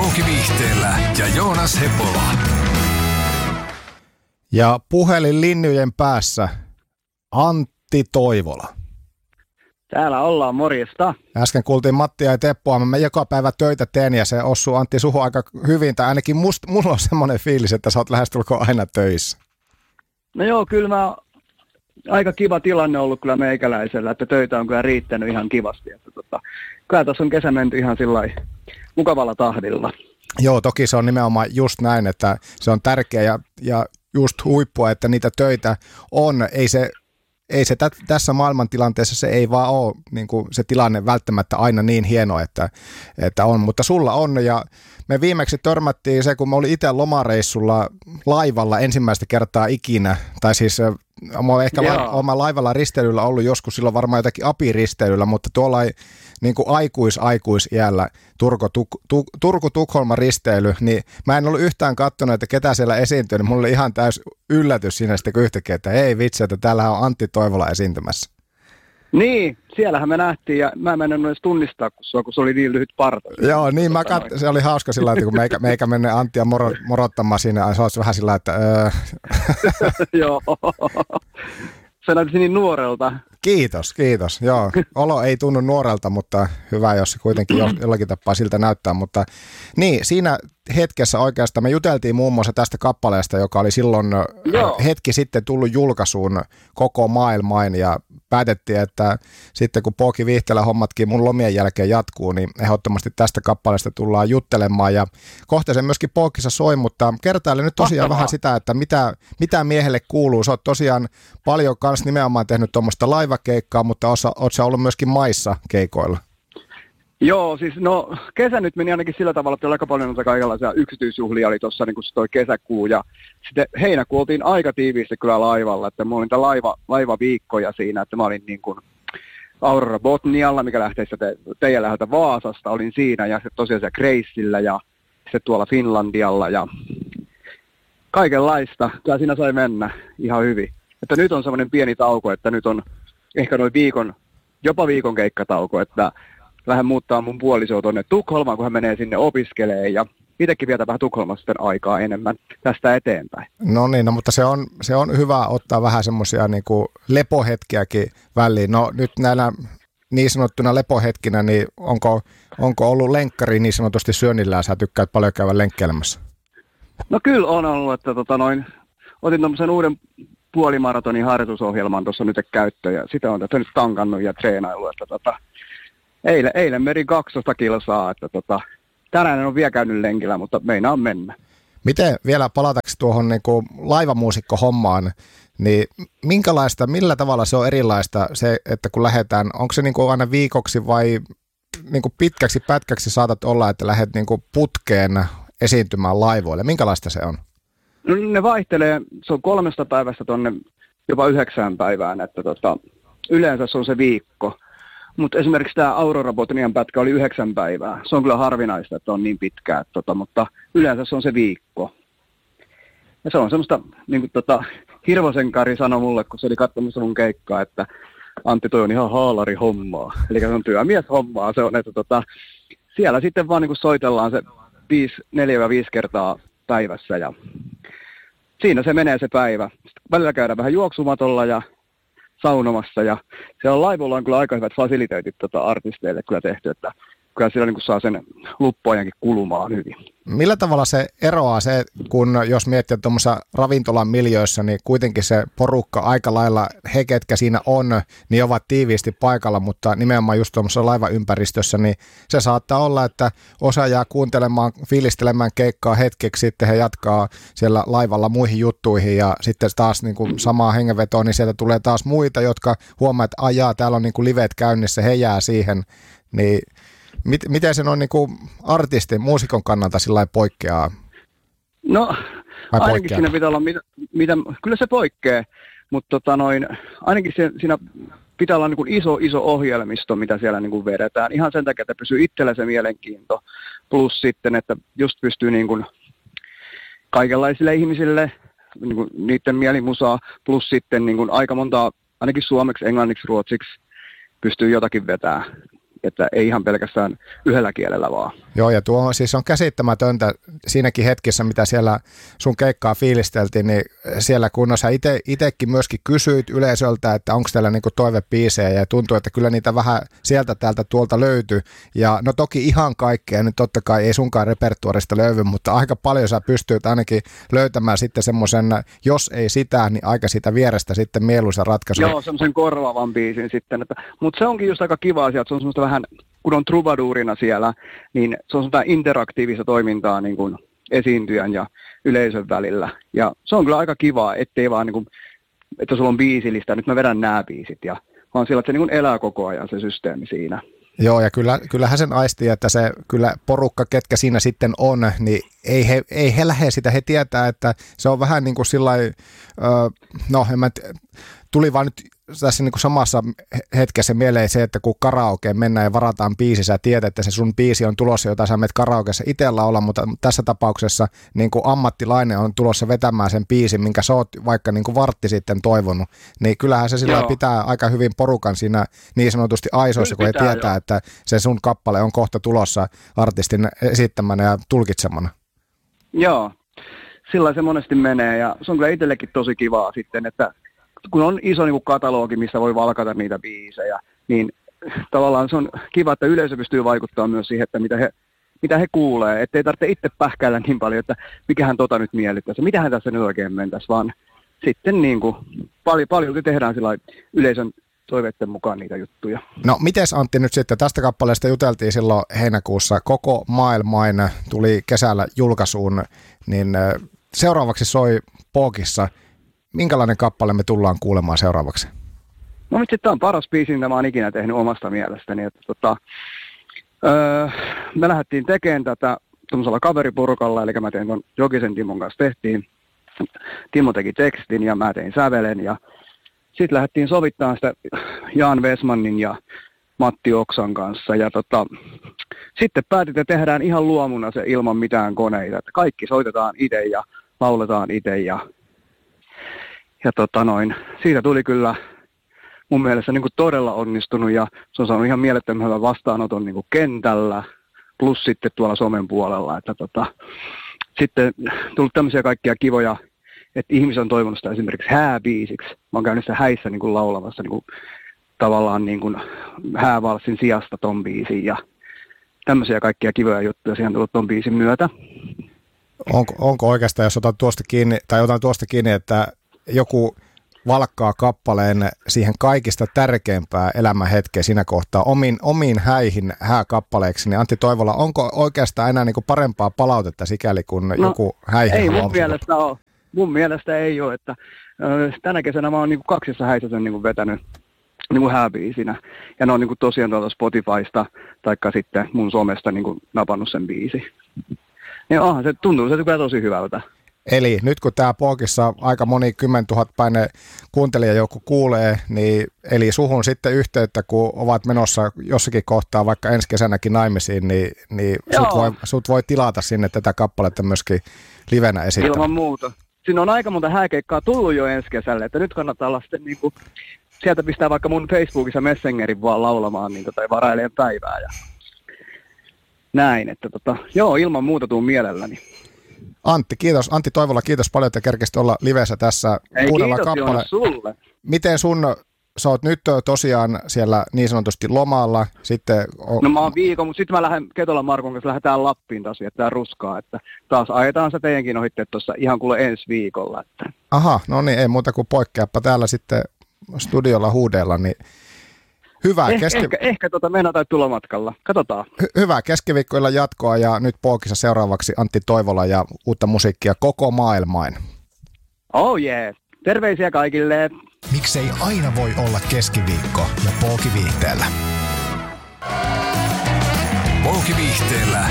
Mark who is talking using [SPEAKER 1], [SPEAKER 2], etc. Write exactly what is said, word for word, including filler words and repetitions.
[SPEAKER 1] Pouki Vihteellä ja Joonas Hepola.
[SPEAKER 2] Ja puhelinlinjojen päässä Antti Toivola.
[SPEAKER 3] Täällä ollaan, morjesta.
[SPEAKER 2] Äsken kuultiin Mattia ja Teppoa, mä joka päivä töitä teen ja se osuu Antti suhu aika hyvin, tai ainakin must, mulla on semmoinen fiilis, että sä oot lähestulkoon aina töissä.
[SPEAKER 3] No joo, kyllä mä, aika kiva tilanne ollut kyllä meikäläisellä, että töitä on kyllä riittänyt ihan kivasti. Että tota, kyllä tässä on kesä menty ihan sillai mukavalla tahdilla.
[SPEAKER 2] Joo, toki se on nimenomaan just näin, että se on tärkeä ja, ja just huippua, että niitä töitä on. Ei se, ei se tä, tässä maailmantilanteessa se ei vaan ole niin kuin se tilanne välttämättä aina niin hieno, että, että on, mutta sulla on. Ja me viimeksi törmättiin se, kun mä olin itse lomareissulla laivalla ensimmäistä kertaa ikinä, tai siis mä olen ehkä la, oma laivalla risteilyllä ollut joskus silloin varmaan jotakin apiristeilyllä, mutta tuolla ei niin kuin aikuis-aikuisiällä Turku-Tukholma risteily, niin mä en ollut yhtään katsonut, että ketä siellä esiintyy, niin mulla oli ihan täys yllätys siinä sitten, kun yhtäkkiä, että ei vitsi, että täällähän on Antti Toivola esiintymässä. Joo, niin mä kat- se oli hauska sillä tavalla, kun meikä, meikä menne Anttia moro, morottamaan siinä, se olisi vähän sillä että... Öö.
[SPEAKER 3] Joo, se näytti niin nuorelta.
[SPEAKER 2] Kiitos, kiitos. Joo, olo ei tunnu nuorelta, mutta hyvä, jos se kuitenkin jollakin tapaa siltä näyttää. Mutta niin, siinä hetkessä oikeastaan me juteltiin muun muassa tästä kappaleesta, joka oli silloin Joo. hetki sitten tullut julkaisuun koko maailmaan ja päätettiin, että sitten kun Pouki Vihteellä hommatkin mun lomien jälkeen jatkuu, niin ehdottomasti tästä kappaleesta tullaan juttelemaan ja kohta se myöskin Poukissa soi, mutta kertaile nyt tosiaan Mahtavaa. vähän sitä, että mitä, mitä miehelle kuuluu. Sä oot tosiaan paljon kans nimenomaan tehnyt tuommoista laivakeikkaa, mutta oot, oot sä ollut myöskin maissa keikoilla?
[SPEAKER 3] Joo, siis no kesä nyt meni ainakin sillä tavalla, että oli aika paljon noita kaikenlaisia yksityisjuhlia oli tuossa niin kuin se toi kesäkuu ja sitten heinäkuu oltiin aika tiiviisti kyllä laivalla, että mulla oli niitä laiva, laivaviikkoja siinä, että mä olin niin kuin Aurora Botnialla, mikä lähtee te, teidän läheltä Vaasasta, olin siinä ja sitten tosiaan siellä Kreissillä ja sitten tuolla Finlandialla ja kaikenlaista, kyllä siinä sai mennä ihan hyvin. Että nyt on semmoinen pieni tauko, että nyt on ehkä noin viikon, jopa viikon keikkatauko, että lähden muuttaa mun puolisoa tuonne Tukholmaan, kun hän menee sinne opiskelee ja itsekin vietä vähän Tukholmassa sitten aikaa enemmän tästä eteenpäin.
[SPEAKER 2] No niin, no, mutta se on, se on hyvä ottaa vähän semmoisia niin kuin lepohetkiäkin väliin. No nyt näillä niin sanottuna lepohetkinä, niin onko, onko ollut lenkkari niin sanotusti syönnillään? Sä tykkäät paljon käydä lenkkeilemässä.
[SPEAKER 3] No kyllä on ollut, että tota noin, otin tommosen uuden puolimaratonin harjoitusohjelman tuossa nyt käyttöön ja sitä on tätä nyt tankannut ja treenailu, että tota, Eilen, eilen meri kaksitoista kilsaa, että tota, tänään en ole vielä käynyt lenkillä, mutta meinaan mennä.
[SPEAKER 2] Miten vielä palataanko tuohon niin kuin laivamuusikko-hommaan, niin minkälaista, millä tavalla se on erilaista se, että kun lähdetään, onko se niin kuin aina viikoksi vai niin kuin pitkäksi pätkäksi saatat olla, että lähdet niin kuin putkeen esiintymään laivoille, minkälaista se on?
[SPEAKER 3] No, ne vaihtelee, se on kolmesta päivästä tuonne jopa yhdeksään päivään, että tota, yleensä se on se viikko. Mutta esimerkiksi tämä Aurora Botnian pätkä oli yhdeksän päivää. Se on kyllä harvinaista, että on niin pitkää, tota, mutta yleensä se on se viikko. Ja se on semmoista, niin kuin tota, Hirvosen Kari sanoi mulle, kun se oli katsomassa mun keikkaa, että Antti, toi on ihan haalari hommaa. Eli se on työmies hommaa. Se on, että tota, siellä sitten vaan niin kuin soitellaan se viisi, neljä viisi kertaa päivässä ja siinä se menee se päivä. Sitten välillä käydään vähän juoksumatolla ja saunomassa ja siellä laivolla on kyllä aika hyvät fasiliteetit tota, artisteille kyllä tehty, että kyllä siellä niin kuin saa sen luppoajankin kulumaan hyvin.
[SPEAKER 2] Millä tavalla se eroaa se, kun jos miettii tuommoisessa ravintolan miljöissä, niin kuitenkin se porukka aika lailla, he ketkä siinä on, niin ovat tiiviisti paikalla, mutta nimenomaan just tuommoisessa laivaympäristössä, niin se saattaa olla, että osa jää kuuntelemaan, fiilistelemään keikkaa hetkeksi, sitten he jatkaa siellä laivalla muihin juttuihin ja sitten taas niin kuin samaa hengenvetoa, niin sieltä tulee taas muita, jotka huomaa, että ajaa, täällä on niin kuin livet käynnissä, he jää siihen, niin miten se on niin kuin artistin, muusikon kannalta sillä lailla poikkeaa?
[SPEAKER 3] No, Vai ainakin poikkeaa? Siinä pitää olla, mitä, mitä, kyllä se poikkeaa, mutta tota noin, ainakin se, siinä pitää olla niin kuin iso, iso ohjelmisto, mitä siellä niin kuin vedetään. Ihan sen takia, että pysyy itsellä se mielenkiinto, plus sitten, että just pystyy niin kuin kaikenlaisille ihmisille, niin kuin niiden mielimusaa, plus sitten niin kuin aika montaa, ainakin suomeksi, englanniksi, ruotsiksi, pystyy jotakin vetämään. että ei ihan pelkästään yhdellä kielellä vaan.
[SPEAKER 2] Joo, ja tuo siis on käsittämätöntä siinäkin hetkessä, mitä siellä sun keikkaa fiilisteltiin, niin siellä kun sä ite, itekin myöskin kysyit yleisöltä, että onko teillä niinku toivebiisejä, ja tuntuu, että kyllä niitä vähän sieltä täältä tuolta löytyy, ja no toki ihan kaikkea, nyt totta kai ei sunkaan repertuarista löydy, mutta aika paljon sä pystyt ainakin löytämään sitten semmoisen, jos ei sitä, niin aika sitä vierestä sitten mieluisa ratkaisu.
[SPEAKER 3] Joo, semmoisen korvaavan biisin sitten, että, mutta se onkin just aika kiva asia, että se on semmoista vähän, kun on troubadourina siellä, niin se on semmoista interaktiivista toimintaa niin kuin esiintyjän ja yleisön välillä. Ja se on kyllä aika kivaa, ettei vaan niin kuin, että sulla on biisilistä, nyt mä vedän nämä biisit, ja vaan sillä, että se niin kuin elää koko ajan se systeemi siinä.
[SPEAKER 2] Joo, ja kyllä, kyllähän sen aistii, että se kyllä porukka, ketkä siinä sitten on, niin ei he, ei he lähde sitä, he tietää, että se on vähän niin kuin sillai, no en mä, tuli vaan nyt tässä niin kuin samassa hetkessä mieleen se, että kun karaokeen mennään ja varataan biisi, sä tiedät, että se sun biisi on tulossa, jota sä menet karaokeessa itsellä olla, mutta tässä tapauksessa niin kuin ammattilainen on tulossa vetämään sen biisin, minkä sä oot vaikka niin kuin vartti sitten toivonut, niin kyllähän se sillä pitää aika hyvin porukan siinä niin sanotusti aisoissa, kun pitää, he tietää, jo. Että se sun kappale on kohta tulossa artistin esittämänä ja tulkitsemana.
[SPEAKER 3] Joo, sillä se monesti menee, ja se on kyllä itsellekin tosi kivaa sitten, että kun on iso niin kuin katalogi, missä voi valkata niitä biisejä, niin tavallaan se on kiva, että yleisö pystyy vaikuttamaan myös siihen, että mitä he, mitä he kuulee. Että ei tarvitse itse pähkäillä niin paljon, että mikähän tota nyt miellyttäisi, mitähän tässä nyt oikein mentäisi, vaan sitten niin kuin paljon, paljon tehdään sillä yleisön toiveiden mukaan niitä juttuja.
[SPEAKER 2] No mites Antti nyt sitten, tästä kappaleesta juteltiin silloin heinäkuussa, koko maailmain tuli kesällä julkaisuun, niin seuraavaksi soi Pookissa. Minkälainen kappale me tullaan kuulemaan seuraavaksi?
[SPEAKER 3] No nyt tämä on paras biisi, mitä mä oon ikinä tehnyt omasta mielestäni. Että, tota, öö, me lähdettiin tekemään tätä tuollaisella kaveriporukalla, eli mä tein ton Jokisen Timon kanssa tehtiin. Timo teki tekstin ja mä tein sävelen, ja sitten lähdettiin sovittamaan sitä Jaan Vesmannin ja Matti Oksan kanssa. Ja tota, sitten päätit, että tehdään ihan luomuna se ilman mitään koneita. Että kaikki soitetaan itse ja lauletaan itse, ja Ja tota noin, siitä tuli kyllä mun mielestä niin kuin todella onnistunut, ja se on saanut ihan mielettömän hyvän vastaanoton niin kuin kentällä, plus sitten tuolla somen puolella. Että tota, sitten tullut tämmöisiä kaikkia kivoja, että ihmiset on toivonut sitä esimerkiksi hääbiisiksi. Mä oon käynyt sitä häissä niin kuin laulamassa niin kuin, tavallaan niin kuin häävalssin sijasta ton biisin, ja tämmöisiä kaikkia kivoja juttuja siihen tullut ton biisin myötä.
[SPEAKER 2] Onko, onko oikeastaan, jos otan tuosta kiinni, tai otan tuosta kiinni, että joku valkkaa kappaleen siihen kaikista tärkeimpää elämänhetkeä siinä kohtaa omiin, omiin häihin hääkappaleeksi, niin Antti Toivola, onko oikeastaan enää niin kuin parempaa palautetta sikäli kun no, joku häihin
[SPEAKER 3] ei mun mielestä ole. Mun mielestä ei ole, että ö, tänä kesänä mä oon niin kuin kaksissa häissä sen niin kuin vetänyt niin kuin hääbiisinä, ja ne on niin kuin tosiaan tuolta Spotifysta taikka sitten mun somesta niin kuin napannut sen biisi. Ja onhan se tuntuu se kyllä tosi hyvältä.
[SPEAKER 2] Eli nyt kun tämä Pookissa aika moni kymmentuhatpäinen kuuntelijajoukko kuulee, niin eli suhun sitten yhteyttä, kun ovat menossa jossakin kohtaa vaikka ensi kesänäkin naimisiin, niin, niin sut, voi, sut voi tilata sinne tätä kappaletta myöskin livenä esittämään.
[SPEAKER 3] Ilman muuta. Siinä on aika monta hääkeikkaa tullut jo ensi kesälle, että nyt kannattaa olla sitten niin kuin, sieltä pistää vaikka mun Facebookissa Messengerin vaan laulamaan niin, tai varaileen päivää ja näin, että tota, joo, ilman muuta tuun mielelläni.
[SPEAKER 2] Antti, kiitos. Antti Toivola, kiitos paljon, että kerkesit olla livessä tässä.
[SPEAKER 3] Ei, kiitos kappale. Sulle.
[SPEAKER 2] Miten sun, sä oot nyt tosiaan siellä niin sanotusti lomalla, sitten... On...
[SPEAKER 3] No mä oon viikon, mutta sitten mä lähden Ketolan Markon kanssa, lähdetään Lappiin taas viettää ruskaa, että taas ajetaan se teidänkin ohitteet tuossa ihan kuule ensi viikolla. Että...
[SPEAKER 2] Aha, no niin, ei muuta kuin poikkeappa täällä sitten studiolla huudella, niin hyvää
[SPEAKER 3] eh,
[SPEAKER 2] keski...
[SPEAKER 3] Ehkä, ehkä tota mennä tai tulla matkalla. Katsotaan.
[SPEAKER 2] Hy- hyvää keskiviikkoilla jatkoa ja nyt Pookissa seuraavaksi Antti Toivola ja uutta musiikkia koko maailmain.
[SPEAKER 3] Oh yeah. Terveisiä kaikille.
[SPEAKER 1] Miksei aina voi olla keskiviikko ja Pooki Viihteellä. Pooki Viihteellä.